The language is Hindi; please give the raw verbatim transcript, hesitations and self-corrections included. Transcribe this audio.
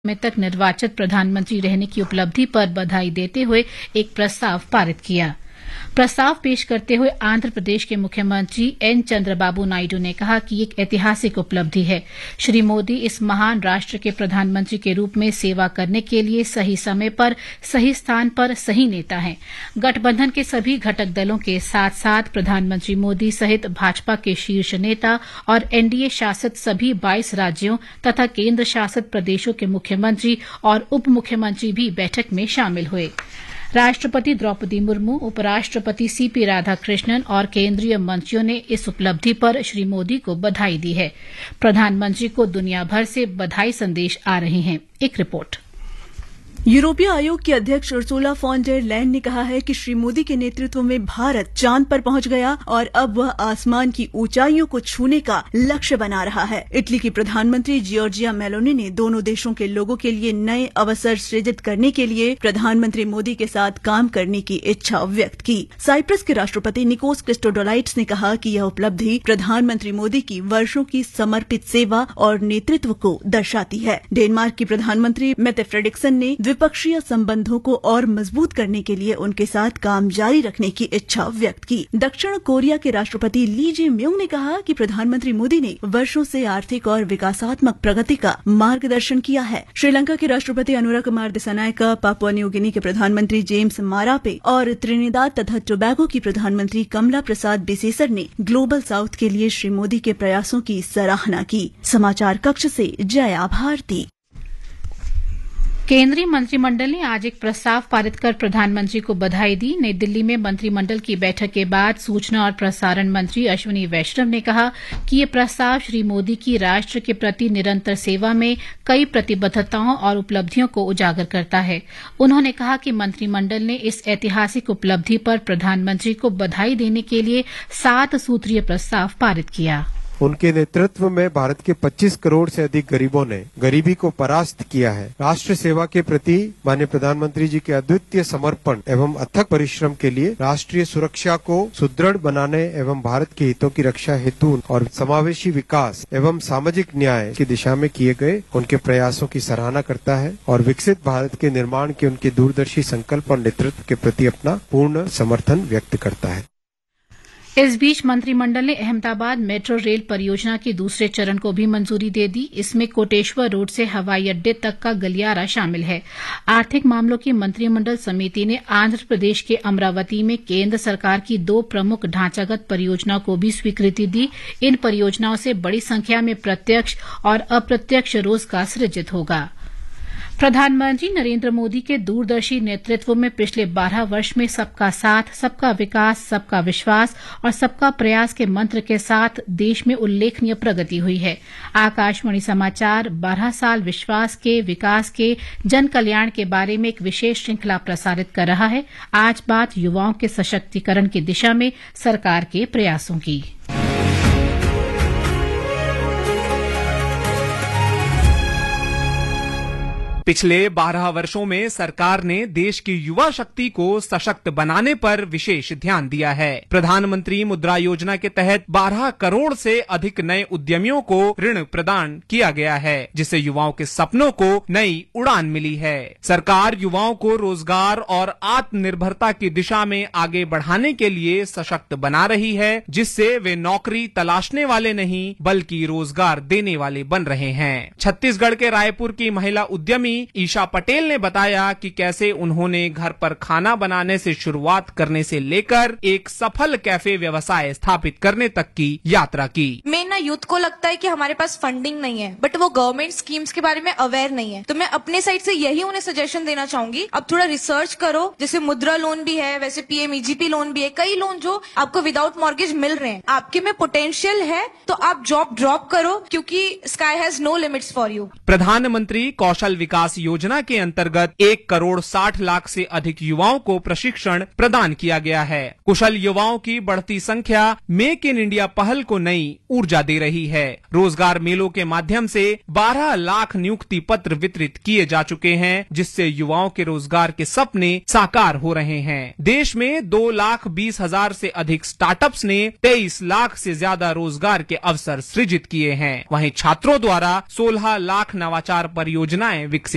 में तक निर्वाचित प्रधानमंत्री रहने की उपलब्धि पर बधाई देते हुए एक प्रस्ताव पारित किया। प्रस्ताव पेश करते हुए आंध्र प्रदेश के मुख्यमंत्री एन चंद्रबाबू नायडू ने कहा कि एक ऐतिहासिक उपलब्धि है। श्री मोदी इस महान राष्ट्र के प्रधानमंत्री के रूप में सेवा करने के लिए सही समय पर, सही स्थान पर सही नेता हैं। गठबंधन के सभी घटक दलों के साथ साथ प्रधानमंत्री मोदी सहित भाजपा के शीर्ष नेता और एनडीए शासित सभी बाईस राज्यों तथा केंद्र शासित प्रदेशों के मुख्यमंत्री और उप मुख्यमंत्री भी बैठक में शामिल हुए। राष्ट्रपति द्रौपदी मुर्मू, उपराष्ट्रपति सीपी राधाकृष्णन और केंद्रीय मंत्रियों ने इस उपलब्धि पर श्री मोदी को बधाई दी है। प्रधानमंत्री को दुनिया भर से बधाई संदेश आ रहे हैं। एक रिपोर्ट। यूरोपीय आयोग की अध्यक्ष उर्सुला फॉन डेर लेyen ने कहा है कि श्री मोदी के नेतृत्व में भारत चांद पर पहुंच गया और अब वह आसमान की ऊंचाइयों को छूने का लक्ष्य बना रहा है। इटली की प्रधानमंत्री जियोर्जिया मेलोनी ने दोनों देशों के लोगों के लिए नए अवसर सृजित करने के लिए प्रधानमंत्री मोदी के साथ काम करने की इच्छा व्यक्त की। साइप्रस के राष्ट्रपति निकोस क्रिस्टोडोलाइट्स ने कहा कि यह उपलब्धि प्रधानमंत्री मोदी की वर्षों की समर्पित सेवा और नेतृत्व को दर्शाती है। डेनमार्क की प्रधानमंत्री मेटे फ्रेडरिक्सन ने द्विपक्षीय संबंधों को और मजबूत करने के लिए उनके साथ काम जारी रखने की इच्छा व्यक्त की। दक्षिण कोरिया के राष्ट्रपति ली जे म्यूंग ने कहा कि प्रधानमंत्री मोदी ने वर्षों से आर्थिक और विकासात्मक प्रगति का मार्गदर्शन किया है। श्रीलंका के राष्ट्रपति Anura Kumar दिसानायका, Papua New Guinea के प्रधानमंत्री जेम्स मारापे और त्रिनिदाद तथा टोबैगो की प्रधानमंत्री कमला प्रसाद बिसेसर ने ग्लोबल साउथ के लिए श्री मोदी के प्रयासों की सराहना की। समाचार कक्ष से जया भारती। केंद्रीय मंत्रिमंडल ने आज एक प्रस्ताव पारित कर प्रधानमंत्री को बधाई दी। नई दिल्ली में मंत्रिमंडल की बैठक के बाद सूचना और प्रसारण मंत्री अश्विनी वैष्णव ने कहा कि ये प्रस्ताव श्री मोदी की राष्ट्र के प्रति निरंतर सेवा में कई प्रतिबद्धताओं और उपलब्धियों को उजागर करता है। उन्होंने कहा कि मंत्रिमंडल ने इस ऐतिहासिक उपलब्धि पर प्रधानमंत्री को बधाई देने के लिए सात सूत्रीय प्रस्ताव पारित किया। उनके नेतृत्व में भारत के पच्चीस करोड़ से अधिक गरीबों ने गरीबी को परास्त किया है। राष्ट्र सेवा के प्रति माननीय प्रधानमंत्री जी के अद्वितीय समर्पण एवं अथक परिश्रम के लिए राष्ट्रीय सुरक्षा को सुदृढ़ बनाने एवं भारत के हितों की रक्षा हेतु और समावेशी विकास एवं सामाजिक न्याय की दिशा में किए गए उनके प्रयासों की सराहना करता है और विकसित भारत के निर्माण के उनके दूरदर्शी संकल्प और नेतृत्व के प्रति अपना पूर्ण समर्थन व्यक्त करता है। इस बीच मंत्रिमंडल ने अहमदाबाद मेट्रो रेल परियोजना के दूसरे चरण को भी मंजूरी दे दी। इसमें कोटेश्वर रोड से हवाई अड्डे तक का गलियारा शामिल है। आर्थिक मामलों की मंत्रिमंडल समिति ने आंध्र प्रदेश के अमरावती में केंद्र सरकार की दो प्रमुख ढांचागत परियोजनाओं को भी स्वीकृति दी। इन परियोजनाओं से बड़ी संख्या में प्रत्यक्ष और अप्रत्यक्ष रोजगार सृजित होगा। प्रधानमंत्री नरेंद्र मोदी के दूरदर्शी नेतृत्व में पिछले बारह वर्ष में सबका साथ, सबका विकास, सबका विश्वास और सबका प्रयास के मंत्र के साथ देश में उल्लेखनीय प्रगति हुई है। आकाशवाणी समाचार बारह साल विश्वास के, विकास के, जन कल्याण के बारे में एक विशेष श्रृंखला प्रसारित कर रहा है। आज बात युवाओं के सशक्तिकरण की दिशा में सरकार के प्रयासों की। पिछले बारह वर्षों में सरकार ने देश की युवा शक्ति को सशक्त बनाने पर विशेष ध्यान दिया है। प्रधानमंत्री मुद्रा योजना के तहत बारह करोड़ से अधिक नए उद्यमियों को ऋण प्रदान किया गया है, जिससे युवाओं के सपनों को नई उड़ान मिली है। सरकार युवाओं को रोजगार और आत्मनिर्भरता की दिशा में आगे बढ़ाने के लिए सशक्त बना रही है, जिससे वे नौकरी तलाशने वाले नहीं बल्कि रोजगार देने वाले बन रहे हैं। छत्तीसगढ़ के रायपुर की महिला उद्यमी ईशा पटेल ने बताया कि कैसे उन्होंने घर पर खाना बनाने से शुरुआत करने से लेकर एक सफल कैफे व्यवसाय स्थापित करने तक की यात्रा की। मैं ना यूथ को लगता है कि हमारे पास फंडिंग नहीं है, बट वो गवर्नमेंट स्कीम्स के बारे में अवेयर नहीं है, तो मैं अपने साइड से यही उन्हें सजेशन देना चाहूंगी, अब थोड़ा रिसर्च करो। जैसे मुद्रा लोन भी है, वैसे पीएम ईजीपी लोन भी है, कई लोन जो आपको विदाउट मॉर्गेज मिल रहे हैं। आपके में पोटेंशियल है तो आप जॉब ड्रॉप करो, क्योंकि sky has no limits for you. प्रधानमंत्री कौशल विकास योजना के अंतर्गत एक करोड़ साठ लाख से अधिक युवाओं को प्रशिक्षण प्रदान किया गया है। कुशल युवाओं की बढ़ती संख्या मेक इन इंडिया पहल को नई ऊर्जा दे रही है। रोजगार मेलों के माध्यम से बारह लाख नियुक्ति पत्र वितरित किए जा चुके हैं, जिससे युवाओं के रोजगार के सपने साकार हो रहे हैं। देश में दो लाख बीस हजार से अधिक स्टार्टअप्स ने तेईस लाख से ज्यादा रोजगार के अवसर सृजित किए हैं। वहीं छात्रों द्वारा सोलह लाख नवाचार परियोजनाएं विकसित